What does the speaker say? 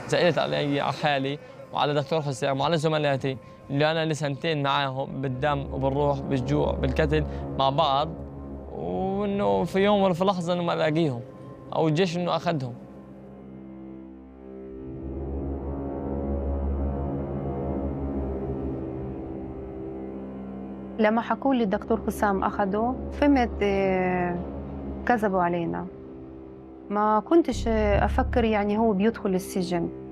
زعلت علي على حالي وعلى دكتور حسام وعلى زملاتي اللي أنا لي سنتين معاهم بالدم وبالروح بالجوع بالقتل مع بعض، وإنه في يوم ولا في لحظة إنه ما ألاقيهم أو الجيش إنه أخذهم. لمّا حكوا لي الدكتور حسام أخده، فهمت كذبوا علينا. ما كنتش أفكّر يعني هو بيدخل السجن.